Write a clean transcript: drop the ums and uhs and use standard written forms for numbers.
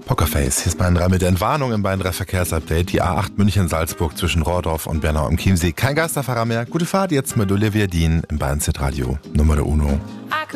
Pokerface, hier ist Bayern 3 mit der Entwarnung im Bayern 3 Verkehrsupdate. Die A8 München-Salzburg zwischen Rohrdorf und Bernau am Chiemsee. Kein Geisterfahrer mehr. Gute Fahrt jetzt mit Olivia Dean im Bayern Z Radio Nummer 1.